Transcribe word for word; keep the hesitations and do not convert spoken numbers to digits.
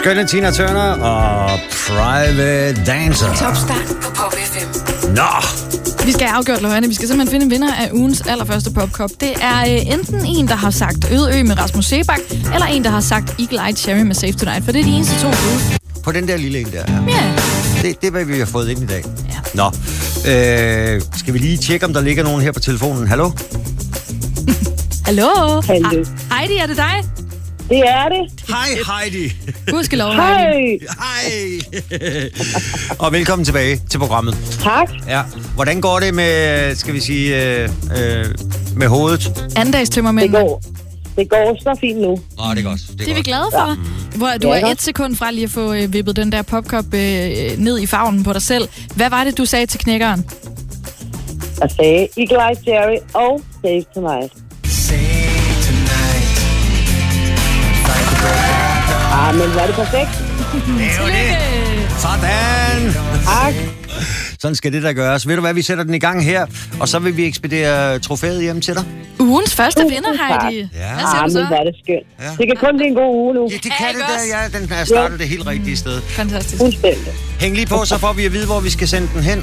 Skønne Tina Turner og Private Dancer. Topstart på Pop F M. Nå! Vi skal have afgjort, Lohane. Vi skal simpelthen finde en vinder af ugens allerførste popkop. Det er øh, enten en, der har sagt Øde Ø med Rasmus Sebak, eller en, der har sagt Eagle Eye Cherry med Safe Tonight. For det er de eneste to ude. På den der lille en der, ja. Ja. Det, det er, hvad vi har fået ind i dag. Ja. Nå. Øh, skal vi lige tjekke, om der ligger nogen her på telefonen? Hallo? Hallo? Hallo. Ha- Heidi, er det dig? Det er det. Hej Heidi. Gudskelov, Hej. Heidi. Hej. Og velkommen tilbage til programmet. Tak. Ja. Hvordan går det med, skal vi sige, øh, øh, med hovedet? Andagstømmermænd. Det går, det går så fint nu. Åh, oh, det er godt. Det er vi glade for. Ja. Hvor du Ja, er godt. et sekund fra lige at få øh, vippet den der popkop øh, ned i favnen på dig selv. Hvad var det, du sagde til knækkeren? Jeg sagde Eagle Eye Cherry og Save Tonight. Ah, men var det perfekt? Det er jo det. Sådan. Tak. Sådan skal det der gøres. Ved du hvad, vi sætter den i gang her, og så vil vi ekspedere trofæet hjem til dig. Ugens første Tusind vinder, tak. Heidi. Ja. Hvad Ah, siger du men så? hvor er det skønt. Ja. Det kan kun blive en god uge nu. Ja, det Ja, kan ikke det også? der. Ja, den er startet det helt rigtige sted. Fantastisk. Fuldstændig. Hæng lige på, så får vi at vide, hvor vi skal sende den hen.